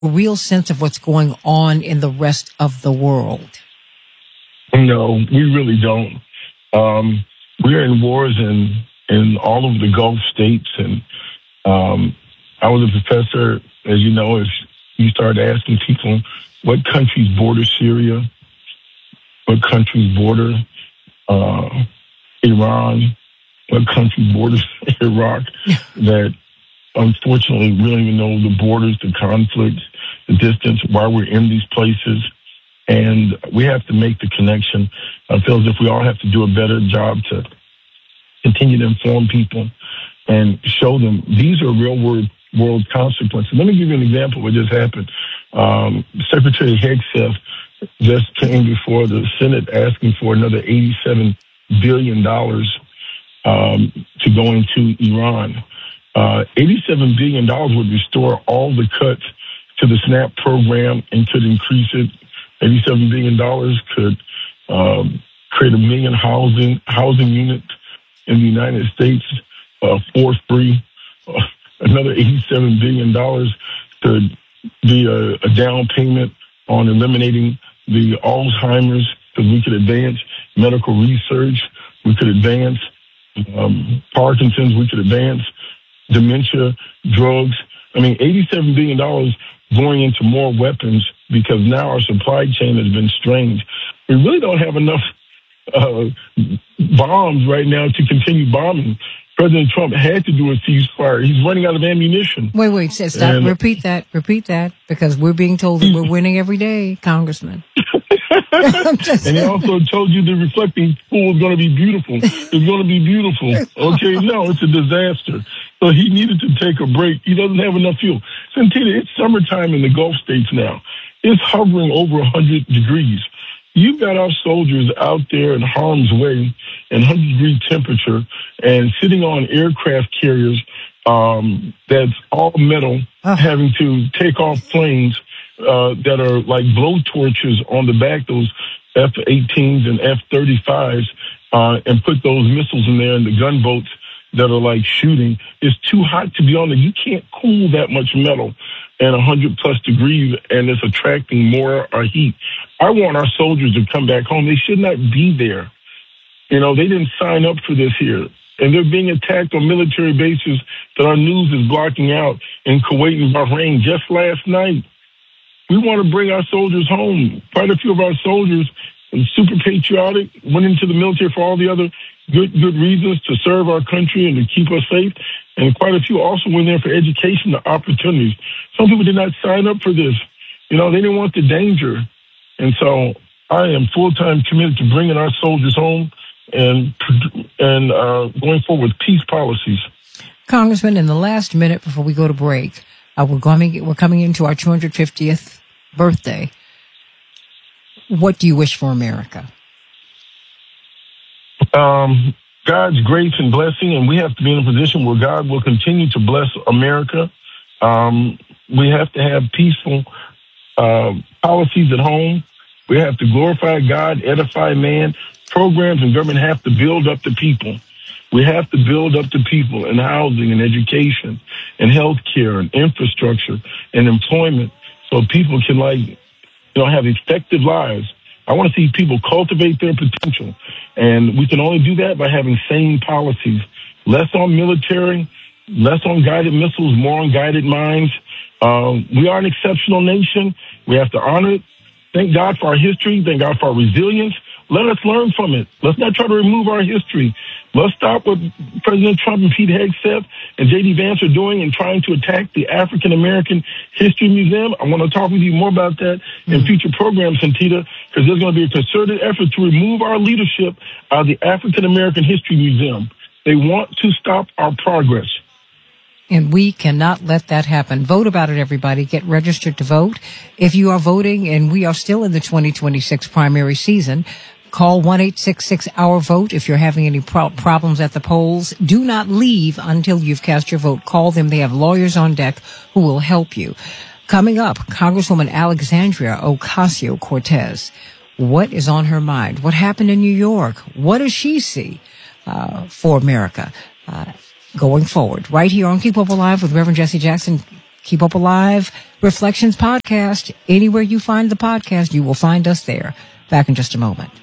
a real sense of what's going on in the rest of the world? No, we really don't. We're in wars in all of the Gulf states. And I was a professor, as you know, as you started asking people what countries border Syria, what countries border Iran, what country borders Iraq, that unfortunately we don't even know the borders, the conflicts, the distance, why we're in these places. And we have to make the connection. I feel as if we all have to do a better job to continue to inform people and show them these are real world consequences. Let me give you an example of what just happened. Secretary Hegseth just came before the Senate asking for another $87 billion to go into Iran. $87 billion would restore all the cuts to the SNAP program and could increase it. $87 billion could create 1 million housing units in the United States for free. Another $87 billion could be a down payment on eliminating the Alzheimer's, because we could advance medical research, we could advance Parkinson's, we could advance dementia, drugs. I mean, $87 billion going into more weapons because now our supply chain has been strained. We really don't have enough bombs right now to continue bombing. President Trump had to do a ceasefire. He's running out of ammunition. Wait, stop. Repeat that, because we're being told that we're winning every day, Congressman. And he also told you the reflecting pool is going to be beautiful. It's going to be beautiful. Okay, no, it's a disaster. So he needed to take a break. He doesn't have enough fuel. Santina, it's summertime in the Gulf states now. It's hovering over 100 degrees. You've got our soldiers out there in harm's way in 100-degree temperature and sitting on aircraft carriers that's all metal, having to take off planes that are like blowtorches on the back, those F-18s and F-35s, and put those missiles in there and the gunboats that are like shooting. It's too hot to be on there. You can't cool that much metal at 100-plus degrees, and it's attracting more heat. I want our soldiers to come back home. They should not be there. You know, they didn't sign up for this here. And they're being attacked on military bases that our news is blocking out in Kuwait and Bahrain just last night. We want to bring our soldiers home. Quite a few of our soldiers are super patriotic, went into the military for all the other good reasons to serve our country and to keep us safe. And quite a few also went there for education and opportunities. Some people did not sign up for this. You know, they didn't want the danger. And so I am full-time committed to bringing our soldiers home and going forward with peace policies. Congressman, in the last minute before we go to break, we're coming into our 250th birthday. What do you wish for America? God's grace and blessing, and we have to be in a position where God will continue to bless America. We have to have peaceful policies at home. We have to glorify God, edify man. Programs and government have to build up the people. We have to build up the people in housing and education and health care and infrastructure and employment so people can have effective lives. I want to see people cultivate their potential. And we can only do that by having sane policies. Less on military, less on guided missiles, more on guided minds. We are an exceptional nation. We have to honor it. Thank God for our history. Thank God for our resilience. Let us learn from it. Let's not try to remove our history. Let's stop what President Trump and Pete Hegseth and J.D. Vance are doing and trying to attack the African American History Museum. I want to talk with you more about that in future programs, Santita, because there's going to be a concerted effort to remove our leadership out of the African American History Museum. They want to stop our progress. And we cannot let that happen. Vote about it, everybody. Get registered to vote. If you are voting, and we are still in the 2026 primary season, call 1-866-OUR-VOTE if you're having any problems at the polls. Do not leave until you've cast your vote. Call them. They have lawyers on deck who will help you. Coming up, Congresswoman Alexandria Ocasio-Cortez. What is on her mind? What happened in New York? What does she see for America going forward? Right here on Keep Hope Alive with Reverend Jesse Jackson. Keep Hope Alive Reflections podcast. Anywhere you find the podcast, you will find us there. Back in just a moment.